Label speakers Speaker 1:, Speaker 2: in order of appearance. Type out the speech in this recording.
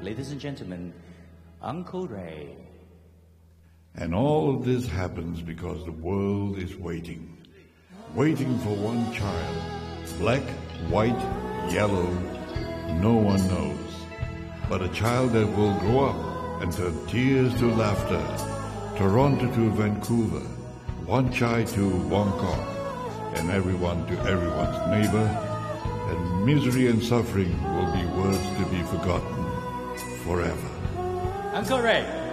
Speaker 1: ladies and gentlemen, Uncle Ray.
Speaker 2: And all of this happens because the world is waiting for one child. Black, white, yellow, no one knows. But a child that will grow up and turn tears to laughter, Toronto to Vancouver, one chai to Bangkok, and everyone to everyone's neighbor, and misery and suffering will be words to be forgotten forever.
Speaker 1: Uncle Ray.